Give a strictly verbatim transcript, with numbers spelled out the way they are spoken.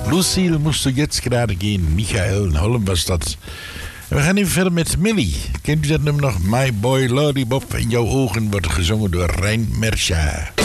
Lucille moest er jetzt gerade gehen. Michael in Holm was dat. En we gaan even verder met Millie. Kent u dat nummer nog? My Boy Lollipop in jouw ogen wordt gezongen door Rein Mercia.